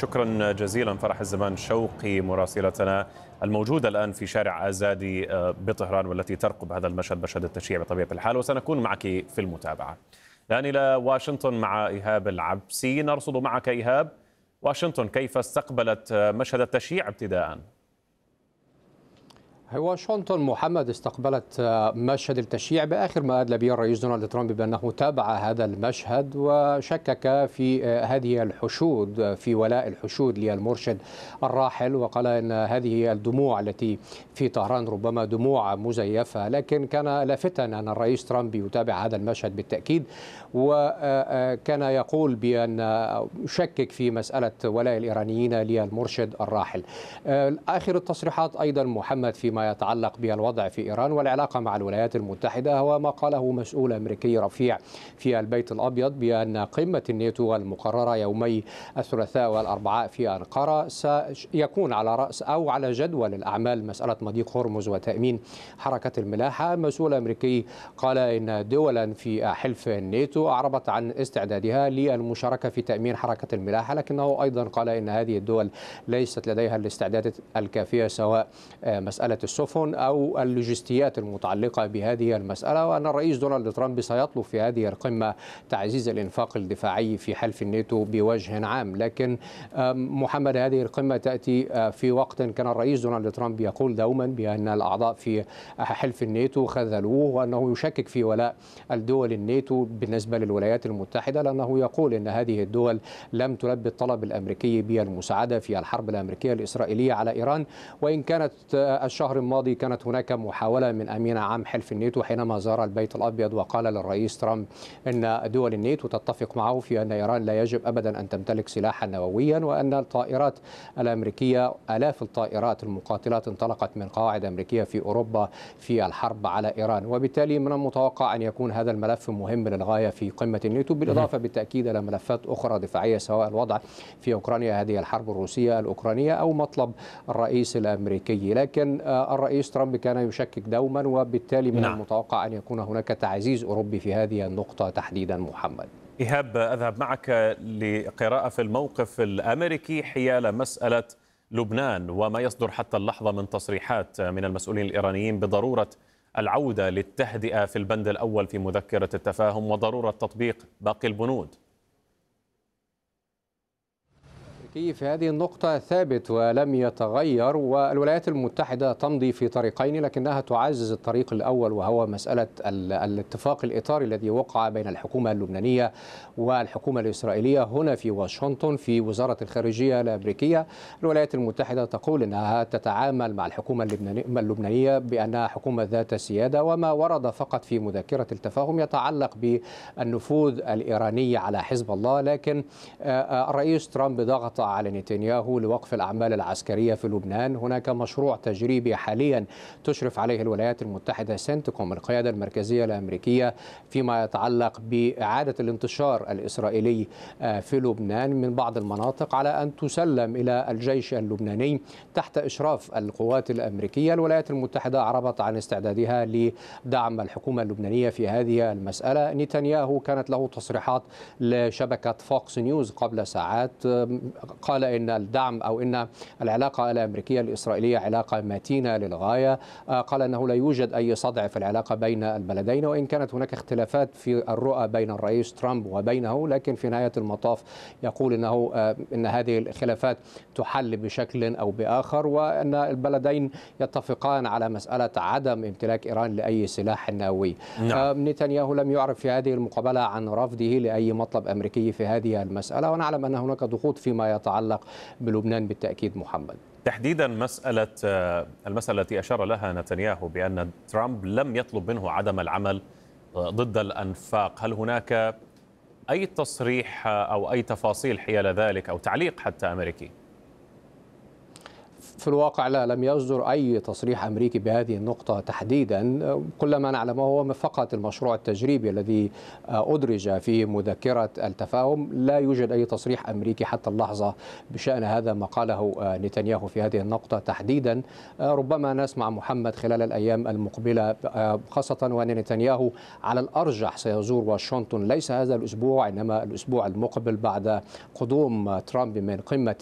شكرا جزيلا فرح الزمان شوقي مراسلتنا الموجودة الآن في شارع آزادي بطهران، والتي ترقب هذا المشهد، مشهد التشييع بطبيعة الحال، وسنكون معك في المتابعة. الآن إلى واشنطن مع إيهاب العبسي، نرصد معك إيهاب. واشنطن كيف استقبلت مشهد التشييع ابتداء؟ واشنطن محمد استقبلت مشهد التشييع بآخر ما أدلى به الرئيس دونالد ترامب بأنه تابع هذا المشهد وشكك في هذه الحشود، في ولاء الحشود للمرشد الراحل، وقال أن هذه الدموع التي في طهران ربما دموع مزيفة، لكن كان لافتا أن الرئيس ترامب يتابع هذا المشهد بالتأكيد، وكان يقول بأن يشكك في مسألة ولاء الإيرانيين للمرشد الراحل. آخر التصريحات أيضا محمد فيما يتعلق بالوضع في إيران والعلاقة مع الولايات المتحدة هو ما قاله مسؤول أمريكي رفيع في البيت الأبيض بأن قمة الناتو المقررة يومي الثلاثاء والأربعاء في أنقرة سيكون على رأس أو على جدول الأعمال مسألة مضيق هرمز وتأمين حركة الملاحة. مسؤول أمريكي قال إن دولا في حلف الناتو أعربت عن استعدادها للمشاركة في تأمين حركة الملاحة، لكنه أيضا قال إن هذه الدول ليست لديها الاستعدادات الكافية سواء مسألة السفن أو اللوجستيات المتعلقة بهذه المسألة، وأن الرئيس دونالد ترامب سيطلب في هذه القمة تعزيز الإنفاق الدفاعي في حلف الناتو بوجه عام. لكن محمد هذه القمة تأتي في وقت كان الرئيس دونالد ترامب يقول دوما بأن الأعضاء في حلف الناتو خذلوه، وأنه يشكك في ولاء الدول الناتو بالنسبة للولايات المتحدة، لأنه يقول أن هذه الدول لم تلبي الطلب الأمريكي بالمساعدة في الحرب الأمريكية الإسرائيلية على إيران. وإن كانت الشهر الماضي كانت هناك محاولة من أمين عام حلف الناتو حينما زار البيت الأبيض وقال للرئيس ترامب أن دول الناتو تتفق معه في أن إيران لا يجب أبدا أن تمتلك سلاحا نوويا، وأن الطائرات الأمريكية آلاف الطائرات المقاتلات انطلقت من قواعد أمريكية في أوروبا في الحرب على إيران. وبالتالي من المتوقع أن يكون هذا الملف مهم للغاية في قمة الناتو، بالإضافة بالتأكيد إلى ملفات أخرى دفاعية سواء الوضع في أوكرانيا، هذه الحرب الروسية الأوكرانية، أو مطلب الرئيس الأمريكي. لكن الرئيس ترامب كان يشكك دوما، وبالتالي من المتوقع أن يكون هناك تعزيز أوروبي في هذه النقطة تحديدا. محمد إيهاب، أذهب معك لقراءة في الموقف الأمريكي حيال مسألة لبنان وما يصدر حتى اللحظة من تصريحات من المسؤولين الإيرانيين بضرورة العودة للتهدئة في البند الأول في مذكرة التفاهم وضرورة تطبيق باقي البنود. في هذه النقطة ثابت ولم يتغير، والولايات المتحدة تمضي في طريقين لكنها تعزز الطريق الأول، وهو مسألة الاتفاق الإطاري الذي وقع بين الحكومة اللبنانية والحكومة الإسرائيلية هنا في واشنطن في وزارة الخارجية الأمريكية. الولايات المتحدة تقول أنها تتعامل مع الحكومة اللبنانية بأنها حكومة ذات سيادة، وما ورد فقط في مذكرة التفاهم يتعلق بالنفوذ الإيراني على حزب الله. لكن الرئيس ترامب ضغط على نتنياهو لوقف الأعمال العسكرية في لبنان. هناك مشروع تجريبي حاليا تشرف عليه الولايات المتحدة سنتكوم القيادة المركزية الأمريكية فيما يتعلق بإعادة الانتشار الإسرائيلي في لبنان من بعض المناطق على أن تسلم إلى الجيش اللبناني تحت إشراف القوات الأمريكية. الولايات المتحدة أعربت عن استعدادها لدعم الحكومة اللبنانية في هذه المسألة. نتنياهو كانت له تصريحات لشبكة فوكس نيوز قبل ساعات، قال إن الدعم أو إن العلاقة الأمريكية الإسرائيلية علاقة متينة للغاية. قال أنه لا يوجد أي صدع في العلاقة بين البلدين، وإن كانت هناك اختلافات في الرؤى بين الرئيس ترامب وبينه، لكن في نهاية المطاف يقول إن هذه الخلافات تحل بشكل أو بآخر، وأن البلدين يتفقان على مسألة عدم امتلاك إيران لأي سلاح نووي. نتنياهو لم يعرف في هذه المقابلة عن رفضه لأي مطلب أمريكي في هذه المسألة، ونعلم أن هناك ضغوط فيما يتعلق بلبنان بالتأكيد. محمد تحديدا المسألة التي أشار لها نتنياهو بأن ترامب لم يطلب منه عدم العمل ضد الأنفاق، هل هناك أي تصريح أو أي تفاصيل حيال ذلك أو تعليق حتى أمريكي؟ في الواقع لا، لم يصدر أي تصريح أمريكي بهذه النقطة تحديدا. كل ما نعلمه هو فقط المشروع التجريبي الذي أدرج في مذكرة التفاهم. لا يوجد أي تصريح أمريكي حتى اللحظة بشأن هذا ما قاله نتنياهو في هذه النقطة تحديدا. ربما نسمع محمد خلال الأيام المقبلة، خاصة وأن نتنياهو على الأرجح سيزور واشنطن ليس هذا الأسبوع إنما الأسبوع المقبل بعد قدوم ترامب من قمة